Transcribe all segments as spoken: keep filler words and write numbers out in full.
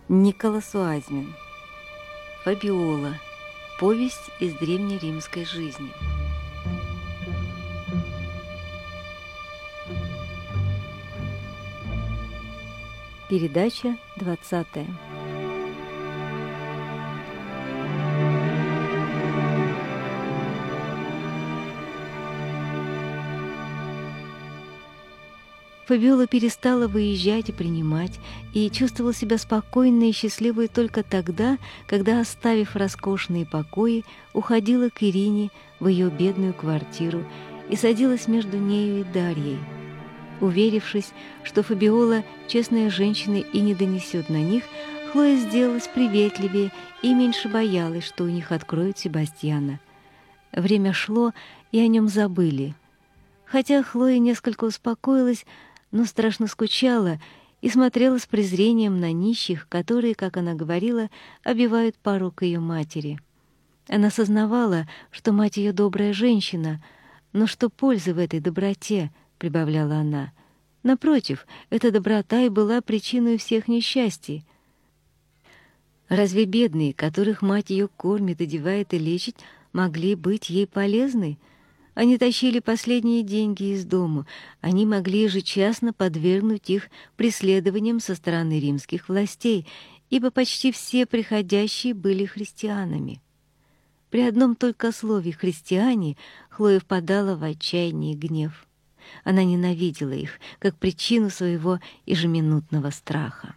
Николас Уайзмен. Фабиола. Повесть из древнеримской жизни. Передача двадцатая. Фабиола перестала выезжать и принимать, и чувствовала себя спокойной и счастливой только тогда, когда, оставив роскошные покои, уходила к Ирине в ее бедную квартиру и садилась между нею и Дарьей. Уверившись, что Фабиола честная женщина и не донесет на них, Хлоя сделалась приветливее и меньше боялась, что у них откроют Себастьяна. Время шло, и о нем забыли. Хотя Хлоя несколько успокоилась, но страшно скучала и смотрела с презрением на нищих, которые, как она говорила, обивают порог ее матери. Она сознавала, что мать ее добрая женщина, но что пользы в этой доброте, прибавляла она. Напротив, эта доброта и была причиной всех несчастий. Разве бедные, которых мать ее кормит, одевает и лечит, могли быть ей полезны? Они тащили последние деньги из дому, они могли ежечасно подвергнуть их преследованиям со стороны римских властей, ибо почти все приходящие были христианами. При одном только слове «христиане» Хлоя впадала в отчаяние и гнев. Она ненавидела их, как причину своего ежеминутного страха.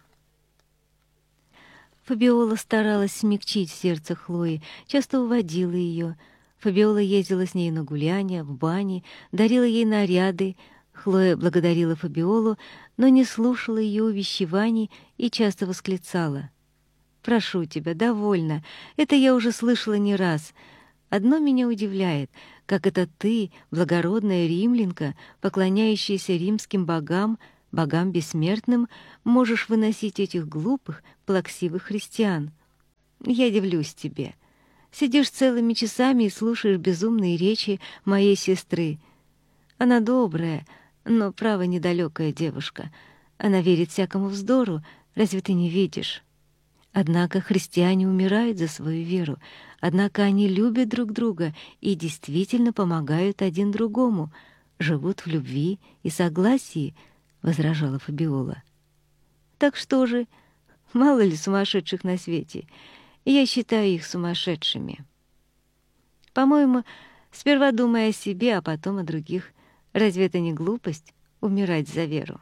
Фабиола старалась смягчить сердце Хлои, часто уводила ее. Фабиола ездила с ней на гуляния, в бани, дарила ей наряды. Хлоя благодарила Фабиолу, но не слушала ее увещеваний и часто восклицала: «Прошу тебя, довольно, это я уже слышала не раз. Одно меня удивляет, как это ты, благородная римлянка, поклоняющаяся римским богам, богам бессмертным, можешь выносить этих глупых, плаксивых христиан. Я дивлюсь тебе. Сидишь целыми часами и слушаешь безумные речи моей сестры. Она добрая, но, право, недалекая девушка. Она верит всякому вздору, разве ты не видишь? Однако христиане умирают за свою веру, однако они любят друг друга и действительно помогают один другому, живут в любви и согласии», — возражала Фабиола. «Так что же, мало ли сумасшедших на свете? Я считаю их сумасшедшими. По-моему, сперва думай о себе, а потом о других. Разве это не глупость — умирать за веру?»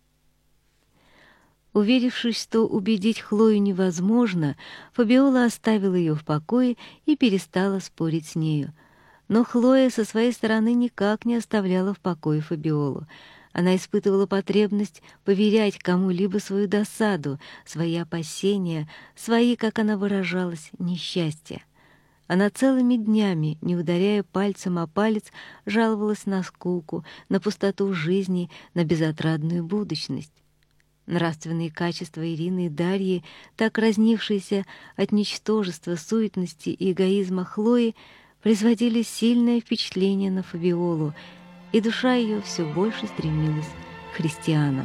Уверившись, что убедить Хлою невозможно, Фабиола оставила ее в покое и перестала спорить с нею. Но Хлоя со своей стороны никак не оставляла в покое Фабиолу. Она испытывала потребность поверять кому-либо свою досаду, свои опасения, свои, как она выражалась, несчастья. Она целыми днями, не ударяя пальцем о палец, жаловалась на скуку, на пустоту жизни, на безотрадную будущность. Нравственные качества Ирины и Дарьи, так разнившиеся от ничтожества, суетности и эгоизма Хлои, производили сильное впечатление на Фабиолу, и душа ее все больше стремилась к христианам.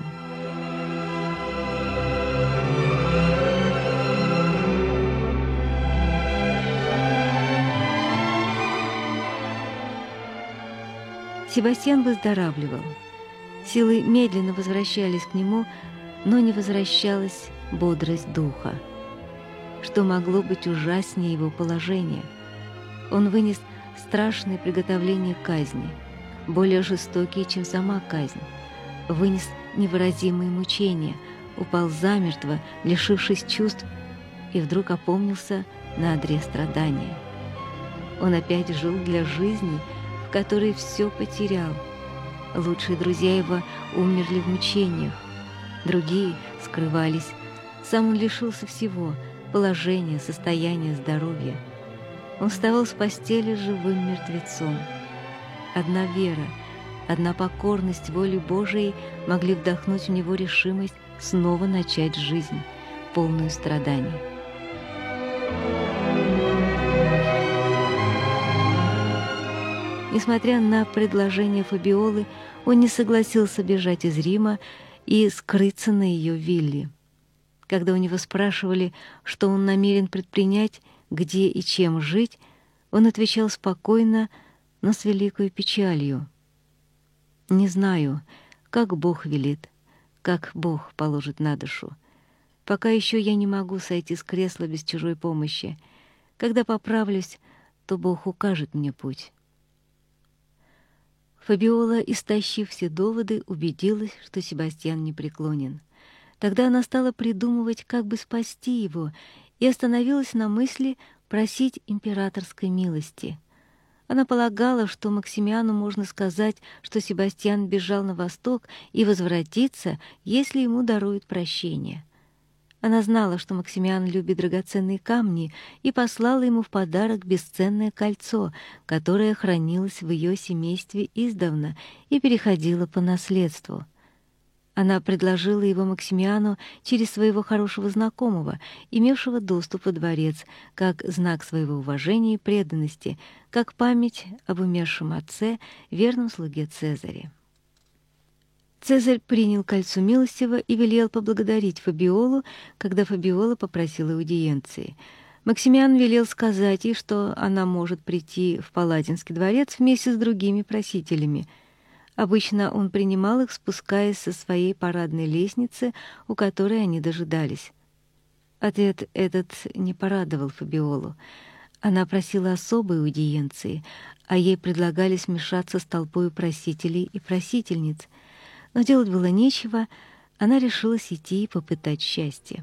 Себастьян выздоравливал. Силы медленно возвращались к нему, но не возвращалась бодрость духа. Что могло быть ужаснее его положения? Он вынес страшные приготовления к казни, более жестокие, чем сама казнь, вынес невыразимые мучения, упал замертво, лишившись чувств, и вдруг опомнился на одре страдания. Он опять жил для жизни, в которой все потерял. Лучшие друзья его умерли в мучениях, другие скрывались. Сам он лишился всего — положения, состояния, здоровья. Он вставал с постели живым мертвецом. Одна вера, одна покорность воле Божией могли вдохнуть в него решимость снова начать жизнь, полную страданий. Несмотря на предложение Фабиолы, он не согласился бежать из Рима и скрыться на ее вилле. Когда у него спрашивали, что он намерен предпринять, где и чем жить, он отвечал спокойно, но с великой печалью: «Не знаю, как Бог велит, как Бог положит на душу. Пока еще я не могу сойти с кресла без чужой помощи. Когда поправлюсь, то Бог укажет мне путь». Фабиола, истощив все доводы, убедилась, что Себастьян непреклонен. Тогда она стала придумывать, как бы спасти его, и остановилась на мысли просить императорской милости. Она полагала, что Максимиану можно сказать, что Себастьян бежал на восток и возвратится, если ему даруют прощение. Она знала, что Максимиан любит драгоценные камни, и послала ему в подарок бесценное кольцо, которое хранилось в ее семействе издавна и переходило по наследству. Она предложила его Максимиану через своего хорошего знакомого, имевшего доступ во дворец, как знак своего уважения и преданности, как память об умершем отце, верном слуге Цезаря. Цезарь принял кольцо милостиво и велел поблагодарить Фабиолу, когда Фабиола попросила аудиенции. Максимиан велел сказать ей, что она может прийти в Палладинский дворец вместе с другими просителями. Обычно он принимал их, спускаясь со своей парадной лестницы, у которой они дожидались. Ответ этот не порадовал Фабиолу. Она просила особой аудиенции, а ей предлагали смешаться с толпой просителей и просительниц. Но делать было нечего, она решилась идти и попытать счастье.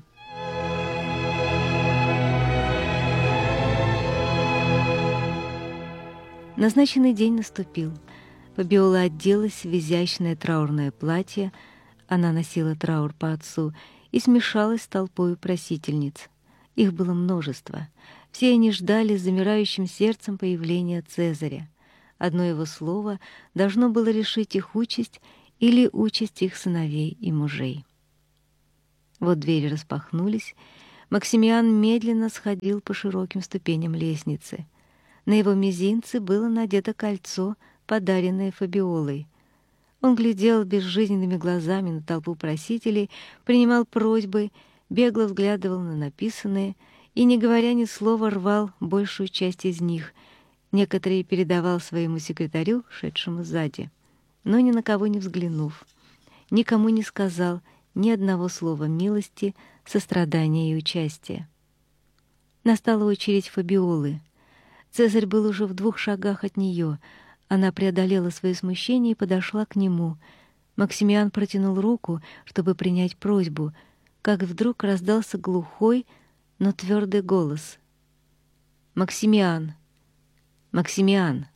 Назначенный день наступил. Фабиола оделась в изящное траурное платье, она носила траур по отцу, и смешалась с толпой просительниц. Их было множество. Все они ждали с замирающим сердцем появления Цезаря. Одно его слово должно было решить их участь или участь их сыновей и мужей. Вот двери распахнулись. Максимиан медленно сходил по широким ступеням лестницы. На его мизинце было надето кольцо, подаренное Фабиолой. Он глядел безжизненными глазами на толпу просителей, принимал просьбы, бегло взглядывал на написанное и, не говоря ни слова, рвал большую часть из них. Некоторые передавал своему секретарю, шедшему сзади, но ни на кого не взглянув, никому не сказал ни одного слова милости, сострадания и участия. Настала очередь Фабиолы. Цезарь был уже в двух шагах от нее. Она преодолела свое смущение и подошла к нему. Максимиан протянул руку, чтобы принять просьбу, как вдруг раздался глухой, но твердый голос: «Максимиан! Максимиан!»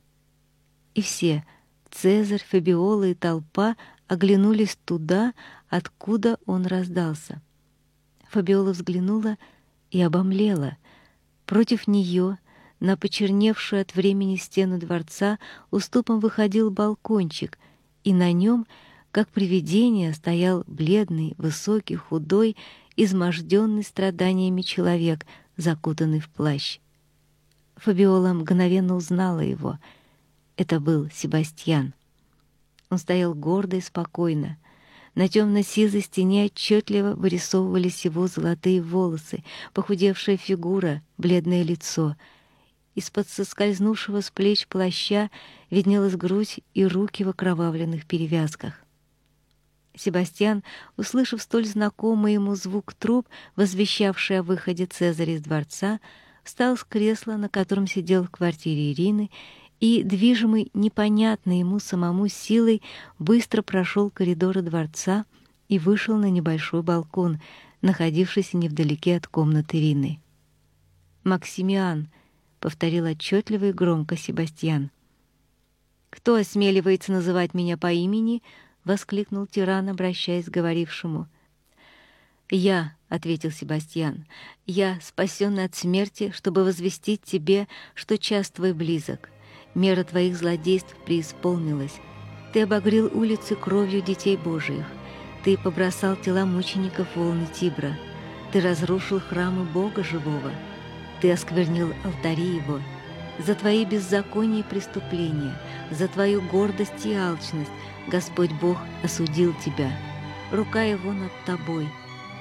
И все — Цезарь, Фабиола и толпа — оглянулись туда, откуда он раздался. Фабиола взглянула и обомлела. Против нее, на почерневшую от времени стену дворца, уступом выходил балкончик, и на нем, как привидение, стоял бледный, высокий, худой, изможденный страданиями человек, закутанный в плащ. Фабиола мгновенно узнала его. Это был Себастьян. Он стоял гордо и спокойно. На темно-сизой стене отчетливо вырисовывались его золотые волосы, похудевшая фигура, бледное лицо. Из-под соскользнувшего с плеч плаща виднелась грудь и руки в окровавленных перевязках. Себастьян, услышав столь знакомый ему звук труб, возвещавший о выходе Цезаря из дворца, встал с кресла, на котором сидел в квартире Ирины, и, движимый непонятной ему самому силой, быстро прошел коридоры дворца и вышел на небольшой балкон, находившийся невдалеке от комнаты Ирины. «Максимиан», — повторил отчетливо и громко Себастьян. «Кто осмеливается называть меня по имени?» — воскликнул тиран, обращаясь к говорившему. «Я», — ответил Себастьян, — «я, спасенный от смерти, чтобы возвестить тебе, что час твой близок. Мера твоих злодейств преисполнилась. Ты обогрел улицы кровью детей Божиих. Ты побросал тела мучеников волны Тибра. Ты разрушил храмы Бога живого. Ты осквернил алтари Его. За твои беззакония и преступления, за твою гордость и алчность Господь Бог осудил тебя. Рука Его над тобой.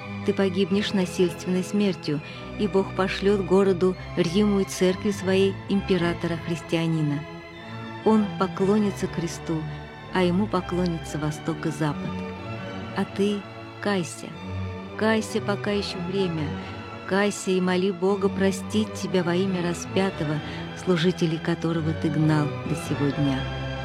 Ты погибнешь насильственной смертью, и Бог пошлет городу Риму и церкви своей императора-христианина. Он поклонится кресту, а ему поклонится восток и запад. А ты кайся, кайся, пока еще время, кайся и моли Бога простить тебя во имя распятого, служителей которого ты гнал до сего дня».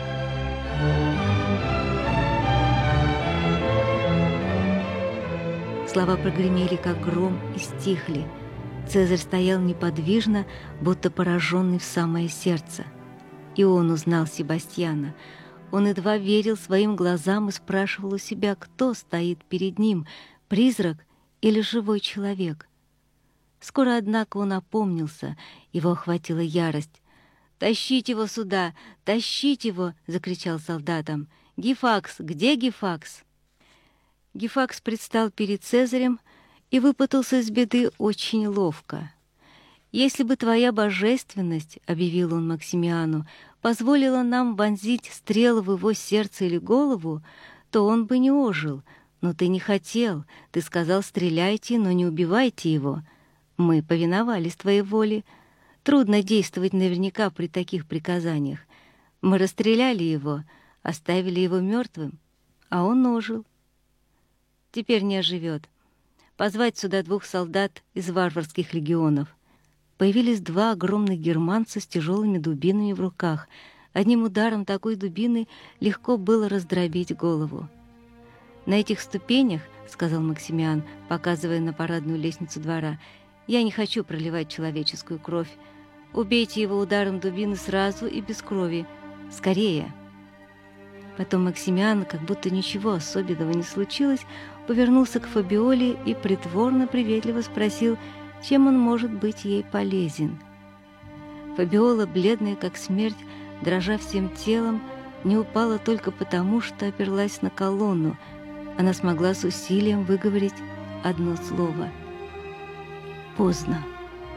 Слова прогремели, как гром, и стихли. Цезарь стоял неподвижно, будто пораженный в самое сердце. И он узнал Себастьяна. Он едва верил своим глазам и спрашивал у себя, кто стоит перед ним, призрак или живой человек. Скоро, однако, он опомнился, его охватила ярость. «Тащите его сюда! Тащите его!» — закричал солдатам. «Гифакс! Где Гифакс?» Гифакс предстал перед Цезарем и выпутался из беды очень ловко. «Если бы твоя божественность, — объявил он Максимиану, — позволила нам вонзить стрелы в его сердце или голову, то он бы не ожил. Но ты не хотел, ты сказал: стреляйте, но не убивайте его. Мы повиновались твоей воле. Трудно действовать наверняка при таких приказаниях. Мы расстреляли его, оставили его мертвым, а он ожил. Теперь не оживет. Позвать сюда двух солдат из варварских легионов». Появились два огромных германца с тяжелыми дубинами в руках. Одним ударом такой дубины легко было раздробить голову. «На этих ступенях, — сказал Максимиан, показывая на парадную лестницу двора, — я не хочу проливать человеческую кровь. Убейте его ударом дубины сразу и без крови. Скорее!» Потом Максимиан, как будто ничего особенного не случилось, повернулся к Фабиоле и притворно приветливо спросил, чем он может быть ей полезен. Фабиола, бледная как смерть, дрожа всем телом, не упала только потому, что оперлась на колонну. Она смогла с усилием выговорить одно слово. «Поздно».